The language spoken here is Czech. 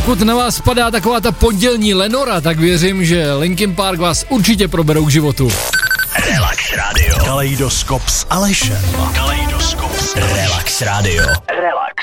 Pokud na vás spadá taková ta pondělní lenora, tak věřím, že Linkin Park vás určitě proberou k životu. Relax Radio. Kaleidoskop s Alešem. Relax Radio. Relax.